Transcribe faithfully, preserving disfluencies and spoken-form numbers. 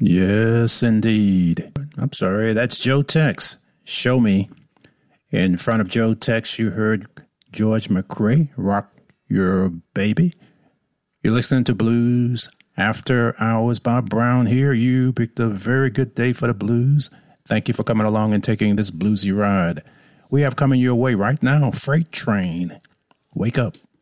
Yes, indeed. I'm sorry, that's Joe Tex. Show Me. In front of Joe Tex, you heard George McRae, Rock Your Baby. You're listening to Blues After Hours. Bob Brown here. You picked a very good day for the blues. Thank you for coming along and taking this bluesy ride. We have coming your way right now, Freight Train. Wake up.